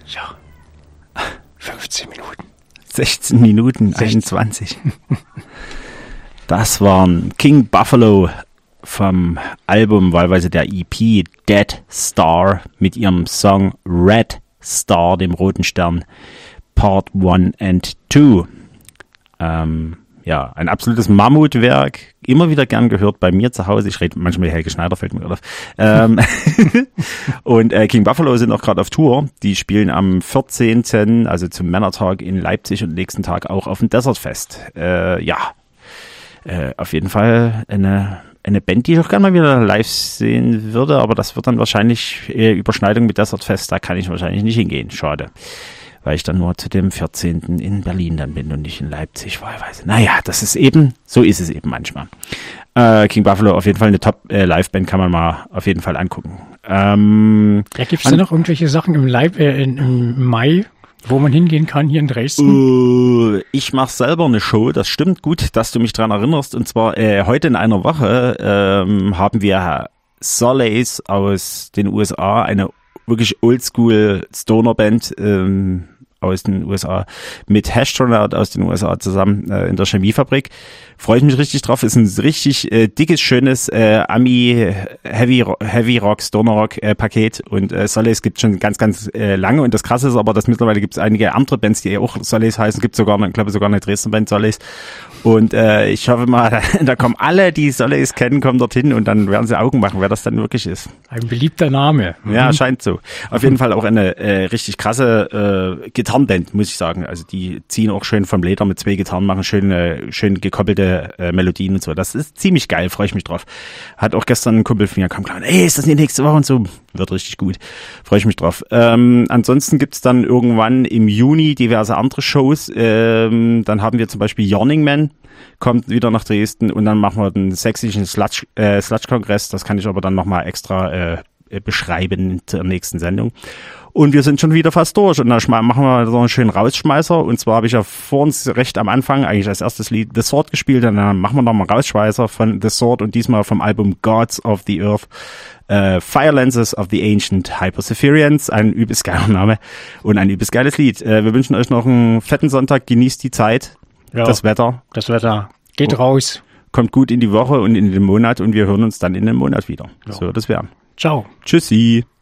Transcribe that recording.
Ja. 15 Minuten. 16 Minuten, 21. Das waren King Buffalo vom Album, wahlweise der EP Dead Star mit ihrem Song Red Star, dem roten Stern, Part 1 and 2. Ja, ein absolutes Mammutwerk, immer wieder gern gehört bei mir zu Hause. Ich rede manchmal Helge Schneider, fällt mir gerade auf. Und King Buffalo sind auch gerade auf Tour. Die spielen am 14., also zum Männertag in Leipzig und nächsten Tag auch auf dem Desertfest. Auf jeden Fall eine Band, die ich auch gerne mal wieder live sehen würde, aber das wird dann wahrscheinlich Überschneidung mit Desertfest, da kann ich wahrscheinlich nicht hingehen. Schade. Weil ich dann nur zu dem 14. in Berlin dann bin und nicht in Leipzig wahlweise. Naja, das ist eben, so ist es eben manchmal. King Buffalo, auf jeden Fall eine Top-Live-Band, kann man mal auf jeden Fall angucken. Gibt es da noch irgendwelche Sachen im Mai, wo man hingehen kann hier in Dresden? Ich mache selber eine Show, das stimmt, gut, dass du mich dran erinnerst. Und zwar heute in einer Woche haben wir Solace aus den USA, eine wirklich oldschool Stoner-Band aus den USA mit Hastronaut aus den USA zusammen in der Chemiefabrik. Freue ich mich richtig drauf. Ist ein richtig dickes, schönes Ami Heavy Rock, Stoner Rock Paket und Solace gibt schon ganz, ganz lange und das Krasse ist aber, dass mittlerweile gibt es einige andere Bands, die auch Solace heißen. Gibt sogar, ich glaube sogar eine Dresdner Band Solace und ich hoffe mal, da kommen alle, die Solace kennen, kommen dorthin und dann werden sie Augen machen, wer das dann wirklich ist. Ein beliebter Name. Ja, scheint so. Auf jeden Fall auch eine richtig krasse Gitarrenband, muss ich sagen. Also die ziehen auch schön vom Leder mit 2 Gitarren, machen schön gekoppelte Melodien und so. Das ist ziemlich geil, freue ich mich drauf. Hat auch gestern ein Kumpel von mir kam klar, ey, ist das die nächste Woche und so. Wird richtig gut. Freue ich mich drauf. Ansonsten gibt's dann irgendwann im Juni diverse andere Shows. Dann haben wir zum Beispiel Yawning Man, kommt wieder nach Dresden und dann machen wir den sächsischen Sludge-Kongress. Das kann ich aber dann nochmal extra beschreiben in der nächsten Sendung. Und wir sind schon wieder fast durch. Und dann machen wir so einen schönen Rausschmeißer. Und zwar habe ich ja vor uns recht am Anfang eigentlich als erstes Lied The Sword gespielt. Und dann machen wir nochmal einen Rausschmeißer von The Sword und diesmal vom Album Gods of the Earth. Fire Lenses of the Ancient Hypersephirians. Ein übelst geiler Name und ein übelst geiles Lied. Wir wünschen euch noch einen fetten Sonntag. Genießt die Zeit. Ja, das Wetter. Geht raus. Kommt gut in die Woche und in den Monat. Und wir hören uns dann in den Monat wieder. Ja. So, das wäre. Ciao. Tschüssi.